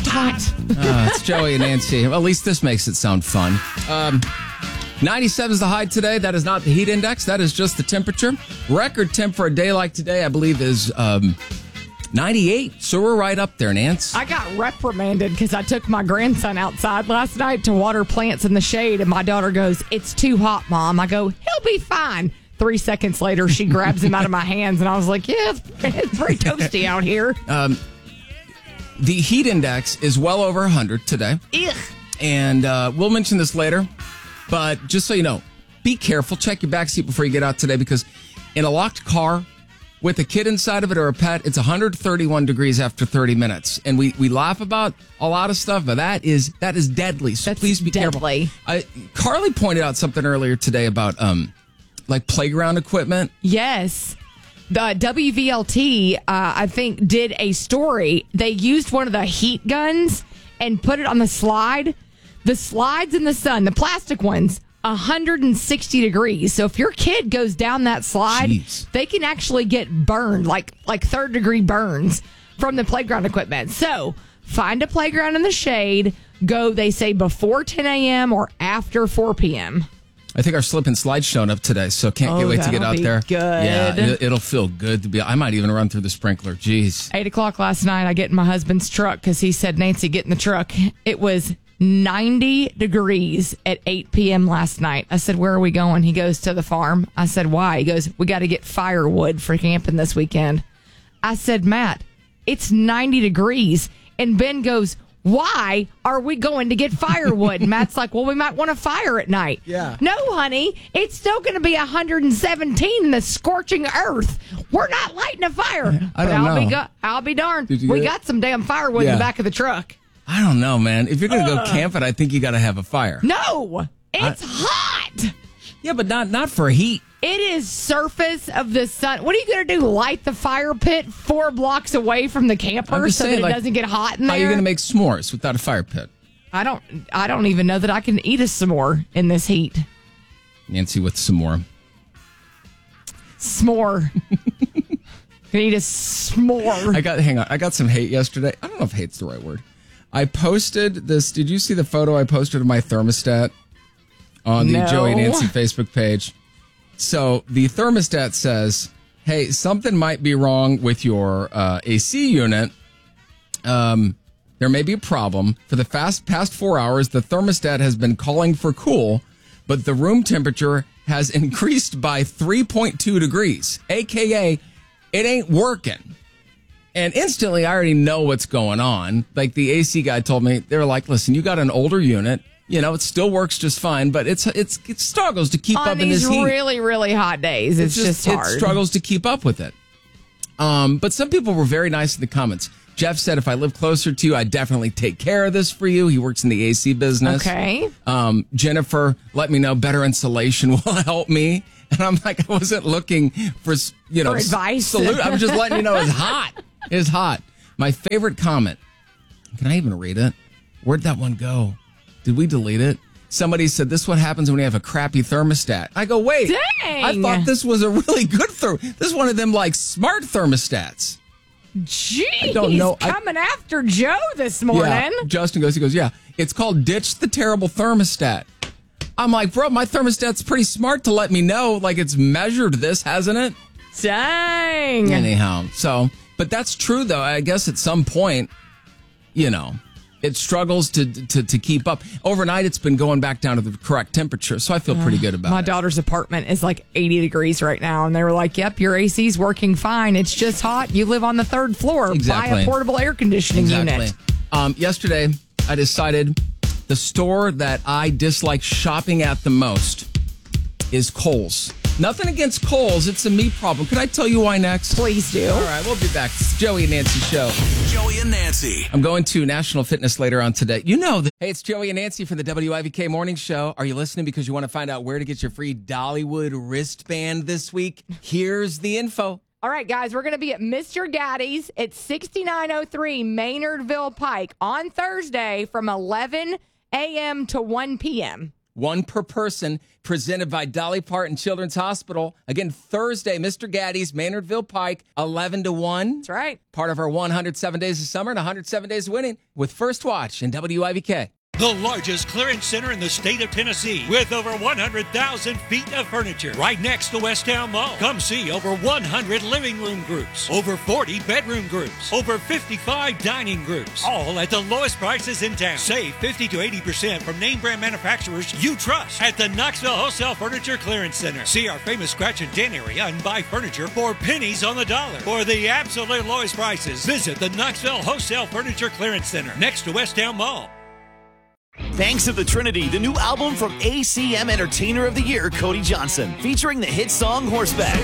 It's Joey and Nancy. Well, at least this makes it sound fun. 97 is the high today. That is not the heat index. That is just the temperature. Record temp for a day like today, I believe, is 98. So we're right up there, Nance. I got reprimanded because I took my grandson outside last night to water plants in the shade, and my daughter goes, "It's too hot, Mom." I go, "He'll be fine." 3 seconds later, she grabs him out of my hands, and I was like, "Yeah, it's pretty toasty out here." The heat index is well over 100 today. Ugh. And we'll mention this later. But just so you know, be careful. Check your backseat before you get out today, because in a locked car with a kid inside of it or a pet, it's 131 degrees after 30 minutes. And we laugh about a lot of stuff, but that is deadly. So please be deadly. careful. Carly pointed out something earlier today about like playground equipment. Yes. The WVLT, I think, did a story. They used one of the heat guns and put it on the slide. The slides in the sun, the plastic ones, 160 degrees. So if your kid goes down that slide, they can actually get burned, like third-degree burns from the playground equipment. So find a playground in the shade. Go, they say, before 10 a.m. or after 4 p.m. I think our slip and slide's showing up today, so can't wait to get out there. Good. Yeah, it'll feel good to be. I might even run through the sprinkler. Jeez. 8 o'clock last night, I get in my husband's truck because he said, "Nancy, get in the truck." It was 90 degrees at 8 p.m. last night. I said, "Where are we going?" He goes, "To the farm." I said, "Why?" He goes, "We got to get firewood for camping this weekend." I said, "Matt, it's 90 degrees. And Ben goes, "Why are we going to get firewood?" And Matt's like, "Well, we might want a fire at night." Yeah. "No, honey, it's still going to be 117 in the scorching earth. We're not lighting a fire." I don't know. I'll be darned. Did you We get it? got some damn firewood in the back of the truck. I don't know, man. If you're going to go camping, I think you got to have a fire. No, it's hot. Yeah, but not for heat. It is surface of the sun. What are you going to do? Light the fire pit 4 blocks away from the camper so that it doesn't get hot in there? How are you going to make s'mores without a fire pit? I don't even know that I can eat a s'more in this heat. Nancy with s'more. S'more. Can eat a s'more. I got some hate yesterday. I don't know if hate's the right word. I posted this. Did you see the photo I posted of my thermostat on the Joey and Nancy Facebook page? So the thermostat says, "Hey, something might be wrong with your AC unit. There may be a problem. For the past 4 hours, the thermostat has been calling for cool, but the room temperature has increased by 3.2 degrees, a.k.a. it ain't working." And instantly, I already know what's going on. Like the AC guy told me, they were like, "Listen, you got an older unit. You know, it still works just fine, but it struggles to keep up in this heat. On these really, really hot days, it's just hard. It struggles to keep up with it." But some people were very nice in the comments. Jeff said, "If I live closer to you, I'd definitely take care of this for you." He works in the AC business. Okay. Jennifer, let me know better insulation will help me. And I'm like, I wasn't looking for advice. I was just letting you know it's hot. It's hot. My favorite comment. Can I even read it? Where'd that one go? Did we delete it? Somebody said, "This is what happens when you have a crappy thermostat." I go, wait. Dang. I thought this was a really good This is one of them like smart thermostats. Jeez. I don't know. Coming after Joe this morning. Yeah. Justin goes, "Yeah, it's called Ditch the Terrible Thermostat." I'm like, bro, my thermostat's pretty smart to let me know. Like, it's measured this, hasn't it? Dang. Anyhow, but that's true, though. I guess at some point, it struggles to keep up. Overnight, it's been going back down to the correct temperature, so I feel pretty good about it. My daughter's apartment is like 80 degrees right now, and they were like, "Yep, your AC's working fine. It's just hot. You live on the 3rd floor. Exactly. Buy a portable air conditioning unit." Yesterday, I decided the store that I dislike shopping at the most is Kohl's. Nothing against Kohl's. It's a me problem. Can I tell you why next? Please do. All right, we'll be back. It's Joey and Nancy Show. Joey and Nancy. I'm going to National Fitness later on today. Hey, it's Joey and Nancy from the WIVK Morning Show. Are you listening because you want to find out where to get your free Dollywood wristband this week? Here's the info. All right, guys, we're going to be at Mr. Gaddy's at 6903 Maynardville Pike on Thursday from 11 a.m. to 1 p.m. one per person, presented by Dolly Parton Children's Hospital. Again, Thursday, Mr. Gaddy's, Maynardville Pike, 11 to 1. That's right. Part of our 107 Days of Summer and 107 Days of Winning with First Watch and WIVK. The largest clearance center in the state of Tennessee with over 100,000 feet of furniture right next to Westtown Mall. Come see over 100 living room groups, over 40 bedroom groups, over 55 dining groups, all at the lowest prices in town. Save 50 to 80% from name brand manufacturers you trust at the Knoxville Wholesale Furniture Clearance Center. See our famous scratch and dent area and buy furniture for pennies on the dollar. For the absolute lowest prices, visit the Knoxville Wholesale Furniture Clearance Center next to Westtown Mall. Banks of the Trinity, the new album from ACM Entertainer of the Year, Cody Johnson, featuring the hit song Horseback.